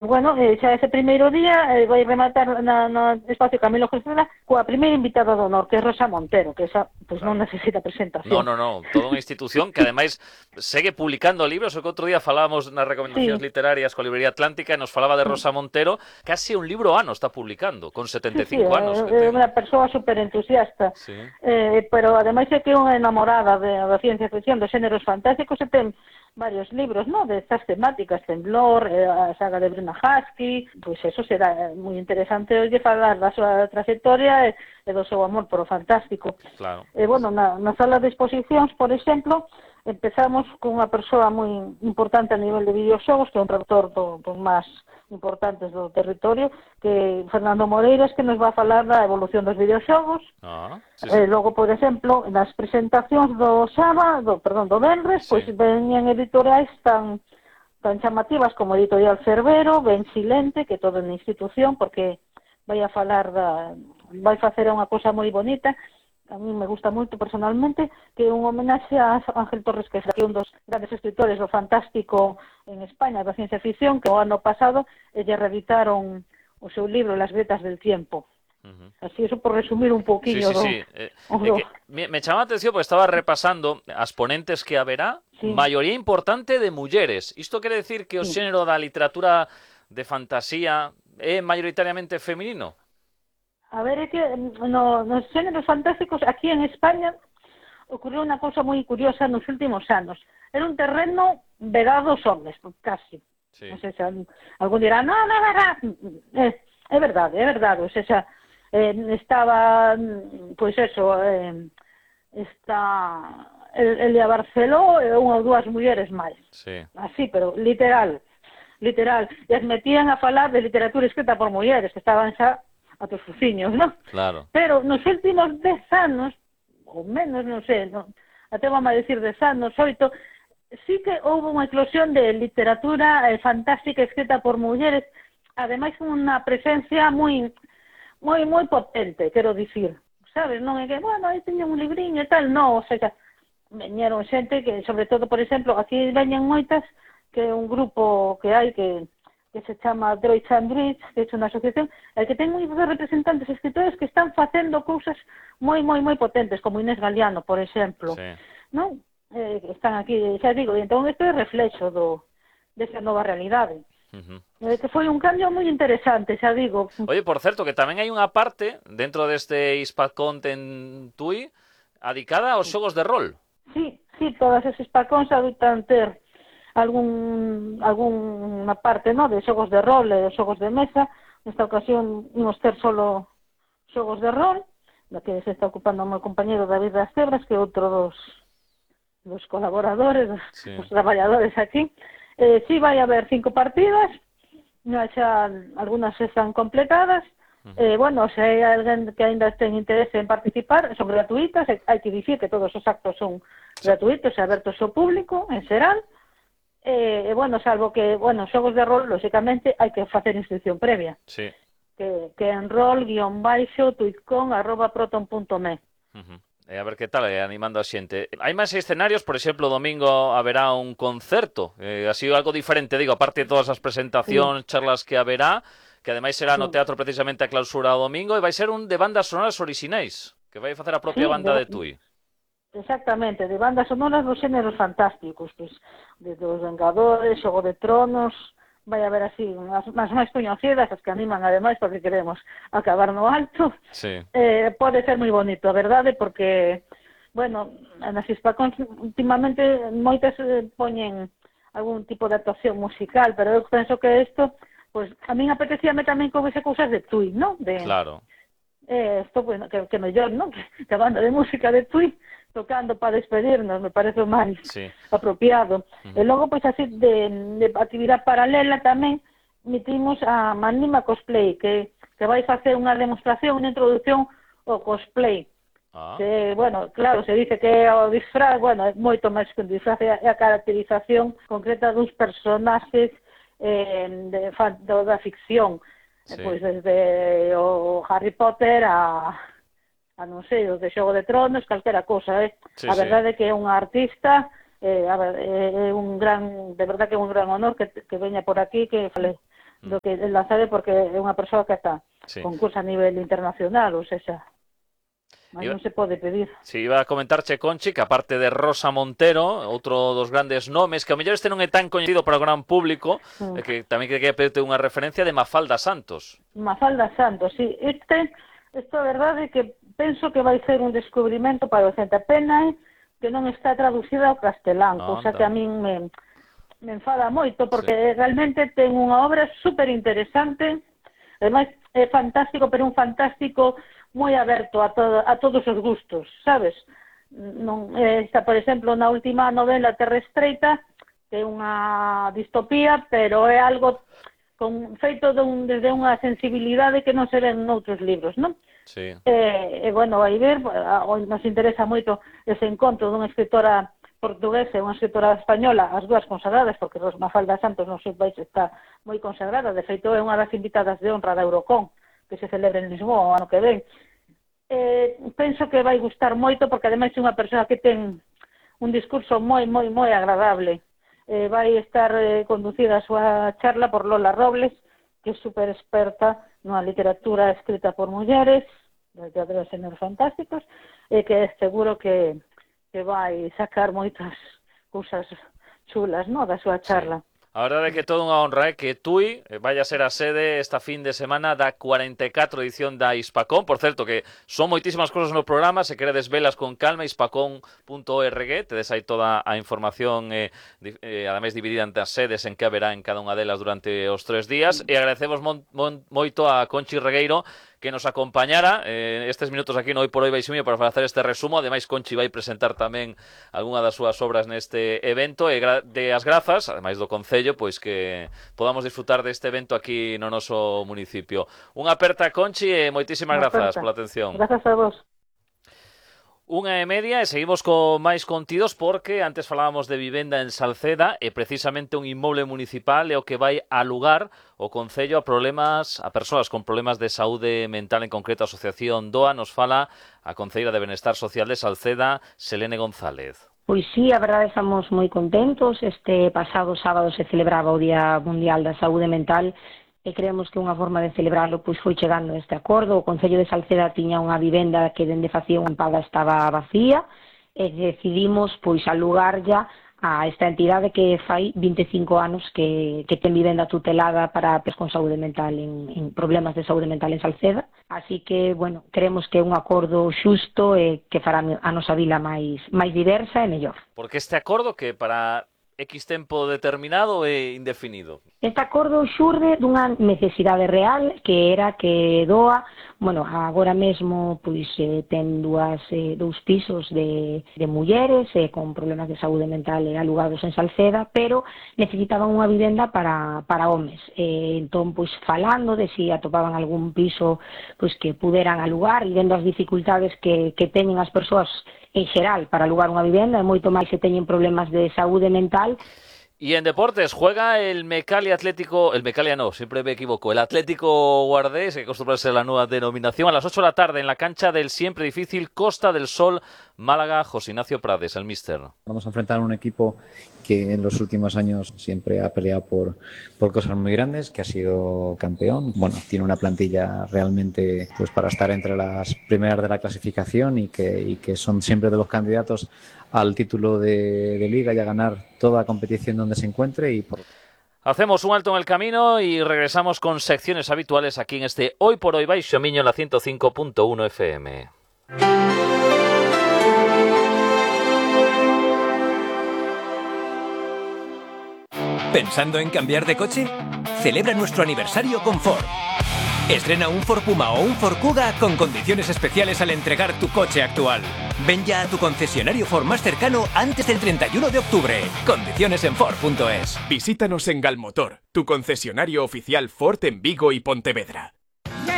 bueno, xa ese primeiro día vai rematar no espacio Camilo Gesela coa primeira invitada do honor, que é Rosa Montero, que esa pues, non necesita presentación. No, toda unha institución que ademais segue publicando libros. O que outro día falábamos nas recomendacións literarias coa Librería Atlántica e nos falaba de Rosa Montero, casi un libro ano está publicando, con 75 anos que ten. É unha persoa super entusiasta, pero ademais é que é unha enamorada da ciencia ficción, dos xéneros fantásticos, e ten varios libros, ¿no?, de estas temáticas, Temblor, a saga de Bruna Husky, pois eso será moi interesante hoxe falar da súa trayectoria e do seu amor por o fantástico. Claro. Bueno, na sala de exposicións, por exemplo, empezamos con unha persoa moi importante a nivel de videoxogos, que é un traductor dos máis importantes do territorio, que Fernando Moreiras, que nos va a falar da evolución dos videoxogos. Logo, por exemplo, nas presentacións do venres, pois veñen editoriais tan chamativas como Editorial Cervero, Ben Silente, que todo na institución, porque vai facer unha cosa moi bonita, a mí me gusta moito personalmente, que é un homenaxe a Ángel Torres, que é un dos grandes escritores do fantástico en España, da ciencia ficción, que o ano pasado lle reeditaron o seu libro Las grietas del tiempo. Así, eso por resumir un poquinho me chama a atención porque estaba repasando as ponentes que haberá, maioría importante de mulleres. Isto quere decir que o xénero da literatura de fantasía é maioritariamente feminino? A ver, é que nos xéneros fantásticos aquí en España ocurriu unha cousa moi curiosa nos últimos anos. Era un terreno vedado aos homens, casi. Non sei se algún dirá, non, é verdade, ou seja, estaba, pois eso, está Elia Barceló e unha ou dúas mulleres máis. Así, pero literal. E as metían a falar de literatura escrita por mulleres, que estaban xa a tus fuciños, non? Claro. Pero nos últimos 10 anos, ou menos, non sei, até vamos a decir 10 anos, 8, sí que houve unha eclosión de literatura fantástica escrita por mulleres, ademais unha presencia moi potente, quero dicir, sabes? Non é que, bueno, aí teño un libriño e tal, non, ou seja, veñeron xente que, sobre todo, por exemplo, aquí veñen moitas, que é un grupo que hai que se chama Droids and Druids, que é unha asociación, que ten moitos representantes escritores que están facendo cousas moi potentes, como Inés Galeano, por exemplo. Non? Están aquí, xa digo, e entón isto é reflexo desa nova realidade. Que foi un cambio moi interesante, xa digo. Oye, por certo, que tamén hai unha parte dentro deste Hispacont en Tui adicada aos xogos de rol. Sí, todas esas Hispacons adoitan ter alguna parte, ¿no?, de xogos de rol e xogos de mesa. Nesta ocasión imos ter solo xogos de rol, da que se está ocupando o meu compañero David das Cebras, que é outro dos colaboradores, dos traballadores aquí. Sí, vai haber 5 partidas, xa algunas están completadas. Bueno, se hai alguén que ainda ten interese en participar, son gratuitas, hai que dicir que todos os actos son gratuitos e abertos ao público, en xeral. Bueno, salvo que, xogos de rol, lóxicamente, hai que facer inscripción previa. Que en rol-tuitcon@proton.me. A ver que tal, animando a xente. Hai máis escenarios, por exemplo, o domingo haberá un concerto, así algo diferente, digo, aparte de todas as presentacións, charlas que haberá, que ademais será no teatro precisamente a clausura o domingo, e vai ser un de bandas sonoras orixinais, que vai facer a propia banda de Tui. Exactamente, de bandas sonoras dos xéneros fantásticos, pois, de dos Vengadores, Xogo de Tronos, vai haber así as máis coñecidas, as que animan ademais porque queremos acabar no alto. Pode ser moi bonito, a verdade, porque, bueno, nas Hispacons últimamente moitas poñen algún tipo de actuación musical, pero eu penso que isto, pois, a min apetecíame tamén que houvese cousas de Tui, non? Claro. Isto, bueno, que mellor, non? Que a banda de música de Tui tocando para despedirnos, me parece o máis apropiado. E logo, pois, así, de actividade paralela tamén, metimos a Manima Cosplay, que vai facer unha demostración, unha introducción ao cosplay. Que, bueno, claro, se dice que o disfraz, bueno, é moito máis que un disfraz, é a caracterización concreta dos personaxes da ficción. Pois desde o Harry Potter a non sei, os de Xogo de Tronos, calquera cosa, a verdade é que é unha artista, é un gran, de verdade que é un gran honor que veña por aquí, que fale do que Lanzade, porque é unha persoa que está concursa a nivel internacional, ou seja, non se pode pedir. Si, iba a comentarche, Conchi, que aparte de Rosa Montero, outro dos grandes nomes, que ao mellor este non é tan coñecido para o gran público, que tamén quería pedirte unha referencia de Mafalda Santos. Mafalda Santos, sí. Isto é verdade que penso que vai ser un descubrimento para o xente. A pena é que non está traducida ao castelán, cousa que a min me enfada moito, porque realmente ten unha obra super interesante, ademais é fantástico, pero un fantástico moi aberto a todos os gustos, sabes? Non, está, por exemplo, na última novela Terra Estreita, que é unha distopía, pero é algo feito desde unha sensibilidade que non se ven noutros libros, non? Sí. Bueno, vai ver, nos interesa moito ese encontro dunha escritora portuguesa e unha escritora española, as dúas consagradas, porque Mafalda Santos no seu país está moi consagrada, de feito é unha das invitadas de honra da Eurocon, que se celebra en Lisboa o ano que ven. Penso que vai gustar moito, porque ademais é unha persoa que ten un discurso moi agradable. Vai estar conducida a súa charla por Lola Robles, que é super experta nunha literatura escrita por mulleres, de xéneros fantásticos, e que é seguro que vai sacar moitas cousas chulas, no, da súa charla. A verdade é que toda unha honra que Tui vaya a ser a sede esta fin de semana da 44 edición da Hispacón. Por certo, que son moitísimas cousas no programa, se queredes velas con calma, hispacón.org, tedes aí toda a información, ademais dividida entre as sedes en que haberá en cada unha delas durante os 3 días, e agradecemos moito a Conchi Regueiro que nos acompañara estes minutos aquí no Hoy por Hoy Baixumiño para facer este resumo. Ademais, Conchi vai presentar tamén algunha das súas obras neste evento, e de as grazas, ademais do Concello, pois que podamos disfrutar deste evento aquí no noso municipio. Unha aperta, Conchi, e moitísimas grazas pola atención. Grazas a vos. 1:30 e seguimos con máis contidos, porque antes falábamos de vivenda en Salceda e precisamente un inmoble municipal é o que vai alugar o Concello a persoas con problemas de saúde mental, en concreto a Asociación DOA. Nos fala a Concelleira de Benestar Social de Salceda, Selene González. Pois sí, a verdade estamos moi contentos. Este pasado sábado se celebraba o Día Mundial da Saúde Mental e creemos que unha forma de celebrarlo pois foi chegando a este acordo. O Concello de Salceda tiña unha vivenda que dende facía unha tempada estaba vacía e decidimos pois alugarlla a esta entidade que fai 25 anos que ten vivenda tutelada para con saúde mental en problemas de saúde mental en Salceda. Así que, bueno, creemos que é un acordo xusto e que fará a nosa vila máis diversa e mellor. Porque este acordo que para X tempo determinado e indefinido? Este acordo xurde dunha necesidade real, que era que DOA, bueno, agora mesmo pois ten dous pisos de mulleres con problemas de saúde mental alugados en Salceda, pero necesitaban unha vivenda para homes. Entón, pois falando de si atopaban algún piso pois que puderan alugar, e vendo as dificultades que teñen as persoas en xeral para alugar unha vivenda, e moito máis se teñen problemas de saúde mental. Y en deportes juega el Mecalia Atlético, el Mecalia no, siempre me equivoco, el Atlético Guardés, que acostumbra a ser la nueva denominación, a las 8 de la tarde en la cancha del siempre difícil Costa del Sol, Málaga. José Ignacio Prades, el míster. Vamos a enfrentar a un equipo que en los últimos años siempre ha peleado por cosas muy grandes, que ha sido campeón. Bueno, tiene una plantilla realmente pues para estar entre las primeras de la clasificación y que son siempre de los candidatos al título de Liga y a ganar toda competición donde se encuentre. Hacemos un alto en el camino y regresamos con secciones habituales aquí en este Hoy por Hoy Baixomiño en la 105.1 FM. ¿Pensando en cambiar de coche? Celebra nuestro aniversario con Ford. Estrena un Ford Puma o un Ford Kuga con condiciones especiales al entregar tu coche actual. Ven ya a tu concesionario Ford más cercano antes del 31 de octubre. Condiciones en Ford.es. Visítanos en Galmotor, tu concesionario oficial Ford en Vigo y Pontevedra.